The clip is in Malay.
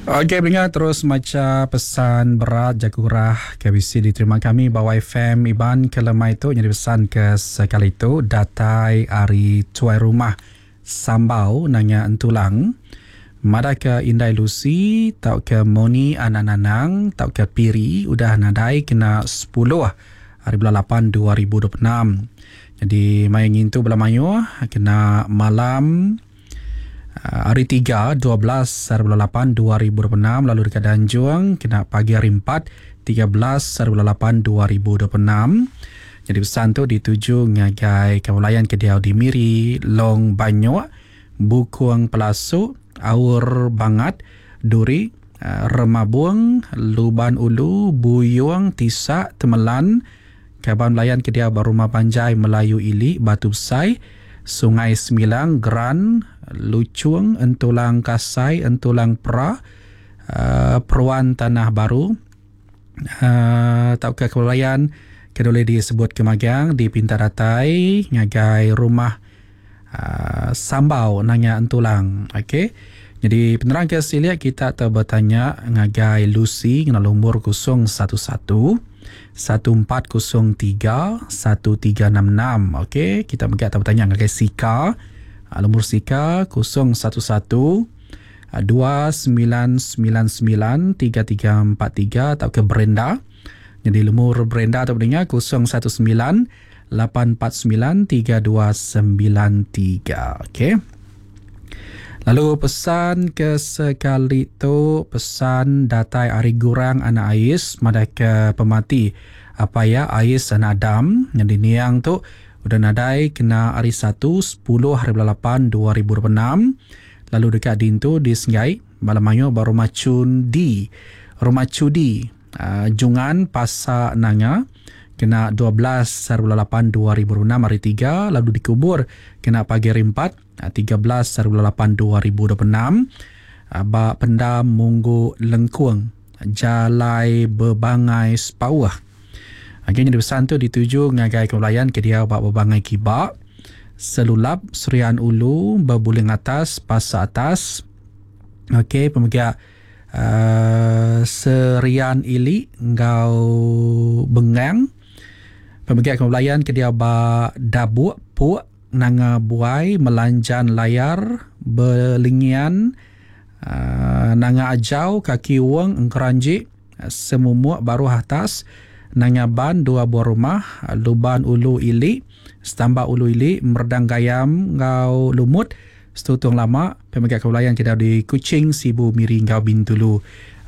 Okey, pendengar, terus macam pesan berat Jakurah KBC diterima kami bahawa FM Iban kelemai itu jadi pesan ke sekali itu datai ari tuai rumah sambau nanya entulang mada ke Indai Lucy tau ke Moni Anananang tau ke Piri udah nadai kena 10 hari bulan 8 2026. Jadi mai ngintu bulan Mayu kena malam hari 3, 12 hari bulan 8 2026, lalu dekat Danjuang kena pagi hari 4, 13 hari bulan 8 2026. Jadi pesan tu dituju ngagai Kewalayan Kediau di Miri, Long Banyok, Bukuang Pelasuk, Aur Bangat, Duri, Remabuang, Luban Ulu, Buyuang, Tisak, Temelan, Kaban Melayan Kediau Barumah Panjai, Melayu Ili, Batu Besai, Sungai Semilang, Gran, Lucuang, Entulang Kasai, Entulang Pra, Peruan Tanah Baru, Tauka Kewalayan kedua disebut Kemagang di Pintaratai, ngagai rumah Sambau nanya Entulang. Okey. Jadi penerang ke sini kita bertanya ngagai Lucy kena umur 011 1403 1366. Okey, kita pergi atau bertanya ngagai Sika. Nomor Sika 011 2999 3343 atau ke Brenda. Jadi nomor Brenda atau pendengar 019 849 3293. Okey. Lalu pesan ke sekali tu pesan datai ari gurang anak Ais mada ke pemati apa ya Ais anak Adam. Jadi niang tu udah nadai kena hari 1 10 hari bulan 8 2026. Lalu dekat dintu di Sengai Malamayo baru macun di rumah cudi Jungan Pasar Nanga kena 12 hari bulan 8 2026 hari 3. Lalu dikubur kena pagi hari 4 13 hari bulan 8 2026. Ba Pendam Munggu Lengkuang Jalai Bebangai Sepawah. Akhirnya pesan tu dituju ngagai Kewalayan Kediau bak Bebangai Kibak, Selulap, Serian Ulu, Berbuling Atas, Pasar Atas. Okey, pemegia Serian Ili, Ngau Bengang. Pemegia Kewalayan Kediau bak Dabuk, Puak, Nanga Buai, Melanjan Layar, Belingian, Nanga Ajau, Kaki Wong, Engkeranjik, Semumuak Baru Atas, Nanga Ban, Dua Buah Rumah, Luban Ulu Ili, Setambak Ulu Ili, Merdang Gayam, Ngau Lumut, Setutung Lama, Pemegang Kewalayan Kediau di Kuching, Sibu Miri, Ngau Bintulu.